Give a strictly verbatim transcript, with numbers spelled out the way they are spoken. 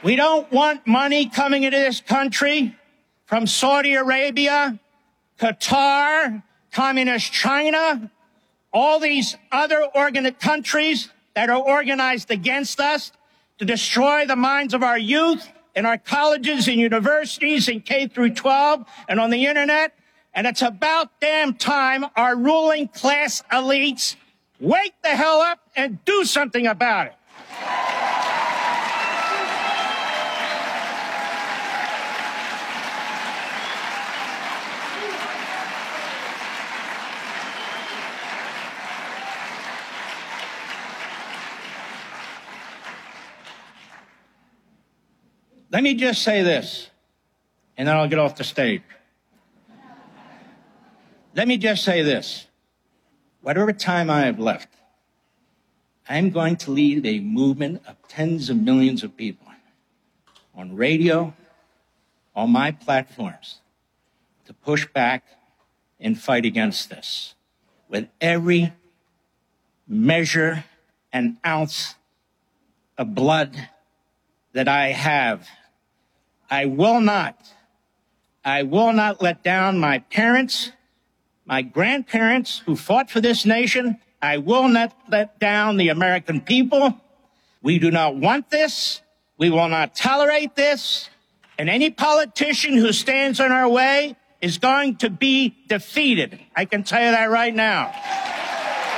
We don't want money coming into this country from Saudi Arabia, Qatar, Communist China, all these other organ countries that are organized against us to destroy the minds of our youth in our colleges and universities in K through twelve and on the internet. And it's about damn time our ruling class elites wake the hell up and do something about it. Let me just say this, and then I'll get off the stage. Let me just say this. Whatever time I have left, I'm going to lead a movement of tens of millions of people on radio, on my platforms, to push back and fight against this with every measure and ounce of blood that I have. I will not, I will not let down my parents, my grandparents who fought for this nation. I will not let down the American people. We do not want this. We will not tolerate this. And any politician who stands in our way is going to be defeated. I can tell you that right now.